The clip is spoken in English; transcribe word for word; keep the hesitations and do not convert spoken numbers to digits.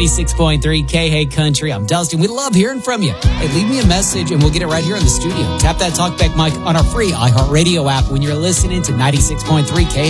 ninety-six point three K-Hey Country. I'm Dustin. We love hearing from you. Hey, leave me a message and we'll get it right here in the studio. Tap that talkback mic on our free iHeartRadio app when you're listening to ninety-six point three K-Hey